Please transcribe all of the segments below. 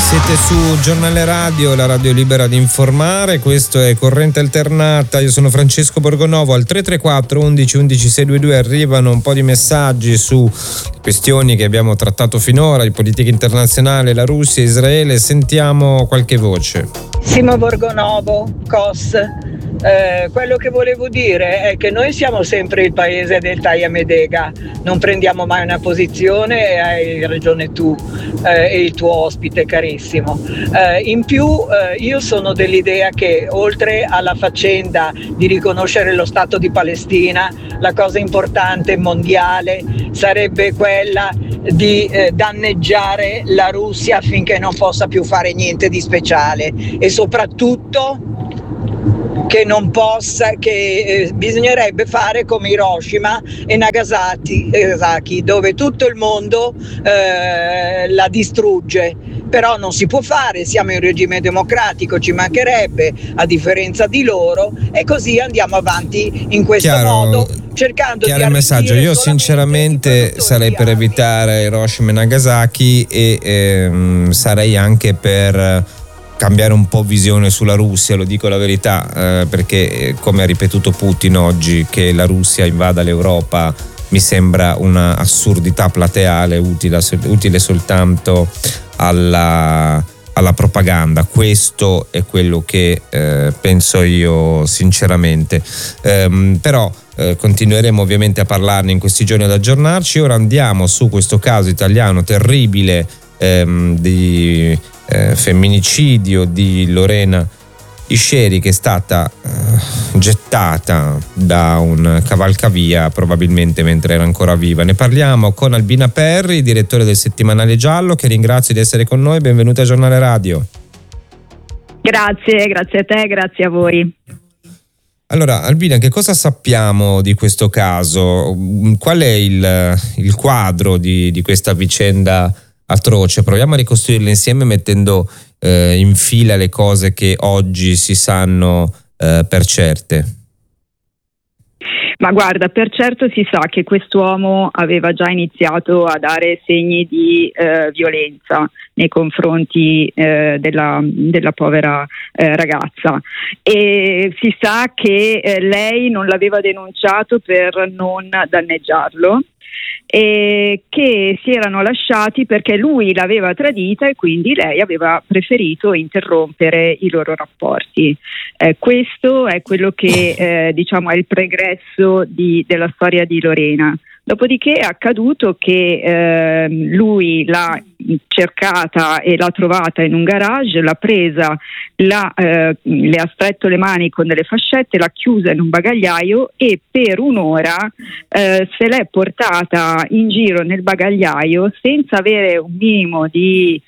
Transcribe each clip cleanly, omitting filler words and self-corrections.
Siete su Giornale Radio, la radio libera di informare. Questo è Corrente Alternata. Io sono Francesco Borgonovo. Al 334 11 11 622 arrivano un po' di messaggi su questioni che abbiamo trattato finora, di politica internazionale, la Russia, Israele. Sentiamo qualche voce. Simo Borgonovo, COS. Quello che volevo dire è che noi siamo sempre il paese del Taglia Medega, non prendiamo mai una posizione, e hai ragione tu e il tuo ospite carissimo. In più io sono dell'idea che oltre alla faccenda di riconoscere lo Stato di Palestina, la cosa importante mondiale sarebbe quella di danneggiare la Russia affinché non possa più fare niente di speciale, e soprattutto che bisognerebbe fare come Hiroshima e Nagasaki, dove tutto il mondo la distrugge. Però non si può fare, siamo in regime democratico, ci mancherebbe, a differenza di loro, e così andiamo avanti in questo modo, cercando di il messaggio. Io sinceramente sarei per evitare Hiroshima e Nagasaki e sarei anche per cambiare un po' visione sulla Russia, lo dico la verità, perché come ha ripetuto Putin oggi, che la Russia invada l'Europa mi sembra una assurdità plateale utile soltanto alla propaganda. Questo è quello che penso io sinceramente, però continueremo ovviamente a parlarne in questi giorni, ad aggiornarci. Ora andiamo su questo caso italiano terribile di femminicidio di Lorena Isceri, che è stata gettata da un cavalcavia probabilmente mentre era ancora viva. Ne parliamo con Albina Perri, direttore del settimanale Giallo, che ringrazio di essere con noi. Benvenuta a Giornale Radio. Grazie a te, grazie a voi. Allora, Albina, che cosa sappiamo di questo caso? Qual è il quadro di questa vicenda atroce? Proviamo a ricostruirla insieme mettendo in fila le cose che oggi si sanno per certe. Ma guarda, per certo si sa che quest'uomo aveva già iniziato a dare segni di violenza nei confronti della povera ragazza, e si sa che lei non l'aveva denunciato per non danneggiarlo, e che si erano lasciati perché lui l'aveva tradita e quindi lei aveva preferito interrompere i loro rapporti. Questo è quello che diciamo è il pregresso della storia di Lorena. Dopodiché è accaduto che lui l'ha cercata e l'ha trovata in un garage, l'ha presa, le ha stretto le mani con delle fascette, l'ha chiusa in un bagagliaio e per un'ora se l'è portata in giro nel bagagliaio senza avere un minimo di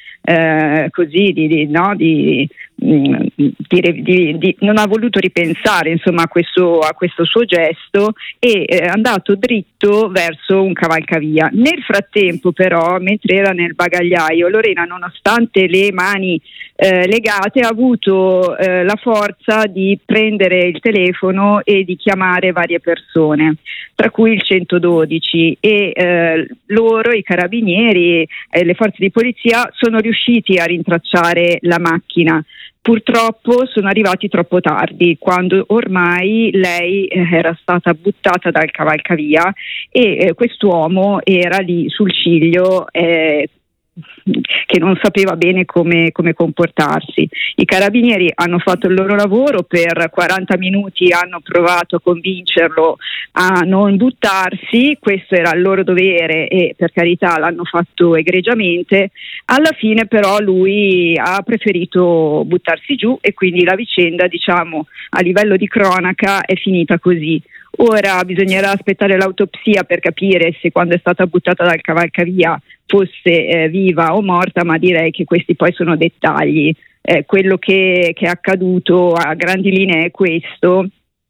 non ha voluto ripensare insomma a questo suo gesto, e è andato dritto verso un cavalcavia. Nel frattempo però, mentre era nel bagagliaio, Lorena, nonostante le mani legate, ha avuto la forza di prendere il telefono e di chiamare varie persone, tra cui il 112, e loro, i carabinieri, le forze di polizia, sono riusciti a rintracciare la macchina. Purtroppo sono arrivati troppo tardi, quando ormai lei era stata buttata dal cavalcavia e quest'uomo era lì sul ciglio che non sapeva bene come comportarsi. I carabinieri hanno fatto il loro lavoro, per 40 minuti hanno provato a convincerlo a non buttarsi, questo era il loro dovere e per carità l'hanno fatto egregiamente. Alla fine però lui ha preferito buttarsi giù e quindi la vicenda, diciamo, a livello di cronaca è finita così. Ora bisognerà aspettare l'autopsia per capire se quando è stata buttata dal cavalcavia fosse viva o morta, ma direi che questi poi sono dettagli. Quello che è accaduto a grandi linee è questo,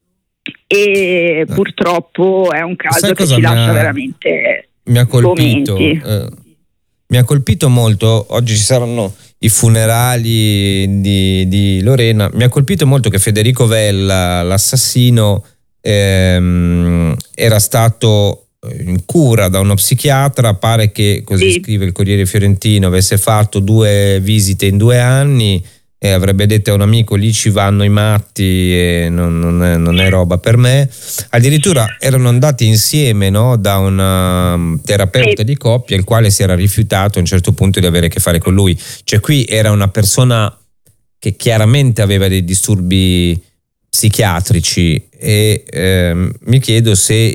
e purtroppo è un caso che ci lascia veramente sgomenti. Mi ha colpito molto, oggi ci saranno i funerali di Lorena, mi ha colpito molto che Federico Vella, l'assassino, era stato in cura da uno psichiatra. Pare che, così scrive il Corriere Fiorentino, avesse fatto 2 visite in 2 anni e avrebbe detto a un amico: lì ci vanno i matti e non è roba per me. Addirittura erano andati insieme, no, da un terapeuta di coppia, il quale si era rifiutato a un certo punto di avere a che fare con lui. Cioè qui era una persona che chiaramente aveva dei disturbi psichiatrici e mi chiedo se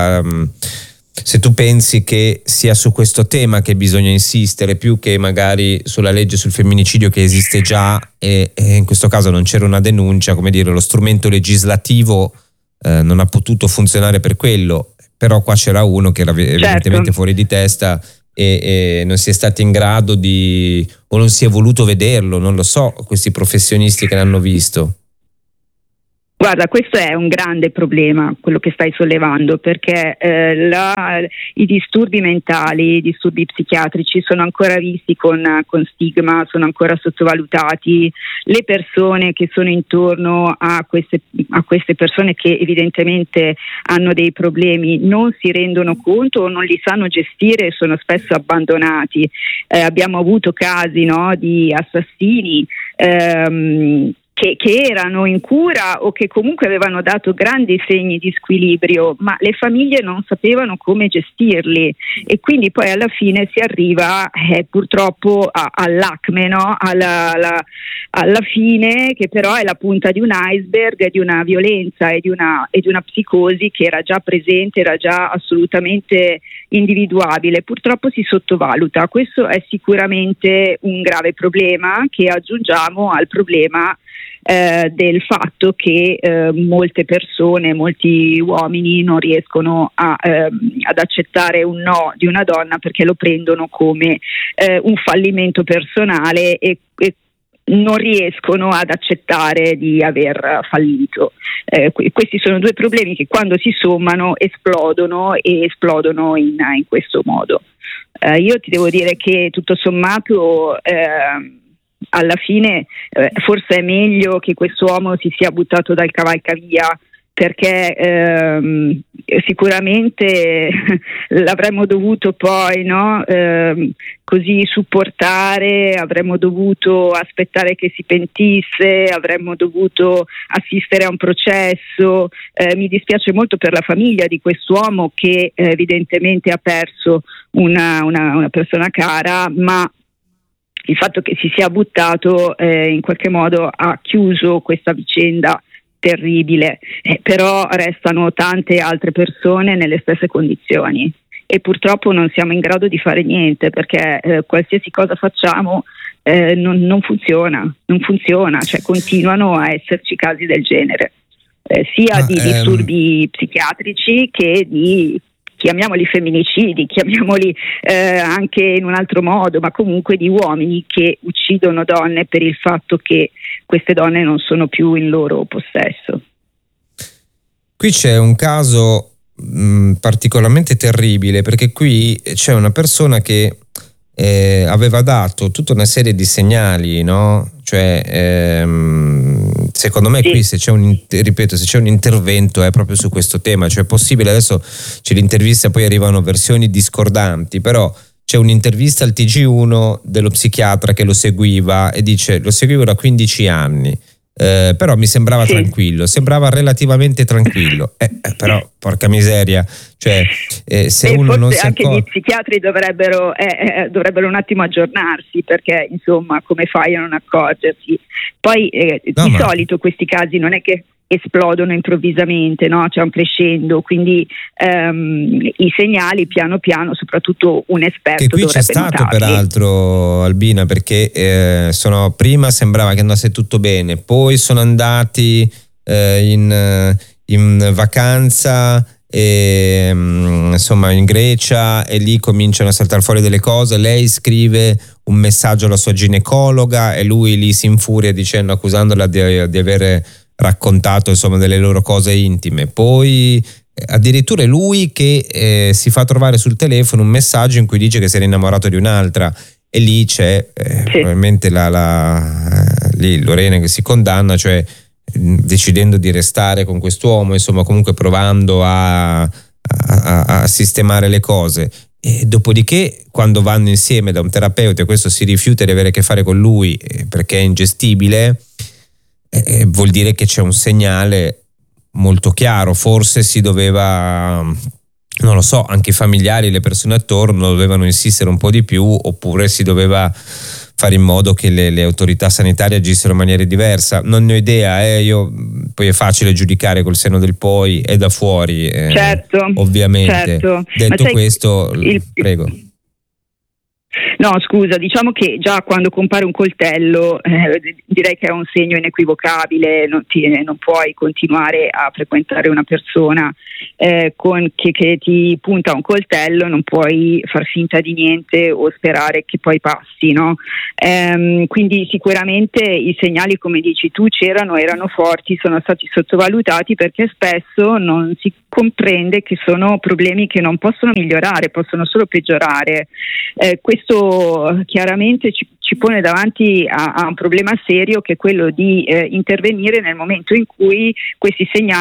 tu pensi che sia su questo tema che bisogna insistere più che magari sulla legge sul femminicidio, che esiste già e in questo caso non c'era una denuncia, come dire, lo strumento legislativo non ha potuto funzionare per quello, però qua c'era uno che era evidentemente fuori di testa e non si è stati in grado o non si è voluto vederlo, non lo so, questi professionisti che l'hanno visto. Guarda, questo è un grande problema, quello che stai sollevando, perché i disturbi mentali, i disturbi psichiatrici sono ancora visti con stigma, sono ancora sottovalutati. Le persone che sono intorno a queste persone che evidentemente hanno dei problemi non si rendono conto o non li sanno gestire e sono spesso abbandonati. Abbiamo avuto casi, no, di assassini che erano in cura o che comunque avevano dato grandi segni di squilibrio, ma le famiglie non sapevano come gestirli e quindi poi alla fine si arriva purtroppo all'acme, no? alla fine, che però è la punta di un iceberg, di una violenza e di una psicosi che era già presente, era già assolutamente individuabile. Purtroppo si sottovaluta. Questo è sicuramente un grave problema che aggiungiamo al problema del fatto che molte persone, molti uomini non riescono ad accettare un no di una donna perché lo prendono come un fallimento personale e non riescono ad accettare di aver fallito. Questi sono 2 problemi che quando si sommano esplodono in questo modo. Io ti devo dire che tutto sommato alla fine forse è meglio che quest'uomo si sia buttato dal cavalcavia, perché sicuramente l'avremmo dovuto poi, no, così supportare, avremmo dovuto aspettare che si pentisse, avremmo dovuto assistere a un processo. Mi dispiace molto per la famiglia di quest'uomo che evidentemente ha perso una persona cara, ma il fatto che si sia buttato in qualche modo ha chiuso questa vicenda terribile, però restano tante altre persone nelle stesse condizioni e purtroppo non siamo in grado di fare niente, perché qualsiasi cosa facciamo non funziona, cioè continuano a esserci casi del genere, sia di disturbi psichiatrici che di, chiamiamoli femminicidi, chiamiamoli anche in un altro modo, ma comunque di uomini che uccidono donne per il fatto che queste donne non sono più in loro possesso. Qui c'è un caso particolarmente terribile, perché qui c'è una persona che aveva dato tutta una serie di segnali, no? Cioè secondo me qui se c'è un intervento è proprio su questo tema, cioè è possibile, adesso c'è l'intervista, poi arrivano versioni discordanti, però c'è un'intervista al TG1 dello psichiatra che lo seguiva e dice: lo seguivo da 15 anni, però mi sembrava tranquillo, sembrava relativamente tranquillo, però porca miseria, cioè se uno non si anche gli psichiatri dovrebbero un attimo aggiornarsi, perché insomma come fai a non accorgersi? Poi solito questi casi non è che esplodono improvvisamente, no? C'è un crescendo, quindi i segnali piano piano, soprattutto un esperto dovrebbe notarli. Che qui c'è stato peraltro, Albina, perché prima sembrava che andasse tutto bene, poi sono andati in vacanza insomma in Grecia, e lì cominciano a saltare fuori delle cose. Lei scrive un messaggio alla sua ginecologa e lui lì si infuria accusandola di avere raccontato insomma delle loro cose intime. Poi addirittura è lui che si fa trovare sul telefono un messaggio in cui dice che si era innamorato di un'altra, e lì c'è probabilmente lì Lorena che si condanna, cioè decidendo di restare con quest'uomo, insomma comunque provando a a sistemare le cose. E dopodiché, quando vanno insieme da un terapeuta e questo si rifiuta di avere a che fare con lui perché è ingestibile, vuol dire che c'è un segnale molto chiaro. Forse si doveva, non lo so, anche i familiari, le persone attorno dovevano insistere un po' di più, oppure si doveva fare in modo che le autorità sanitarie agissero in maniera diversa. Non ne ho idea, poi è facile giudicare col senno del poi e da fuori, certo, ovviamente. Certo. Detto questo, prego. No, scusa, diciamo che già quando compare un coltello direi che è un segno inequivocabile. Non puoi continuare a frequentare una persona che ti punta un coltello, non puoi far finta di niente o sperare che poi passi, no? Quindi sicuramente i segnali, come dici tu, erano forti, sono stati sottovalutati perché spesso non si comprende che sono problemi che non possono migliorare, possono solo peggiorare. Questo chiaramente ci pone davanti a un problema serio, che è quello di intervenire nel momento in cui questi segnali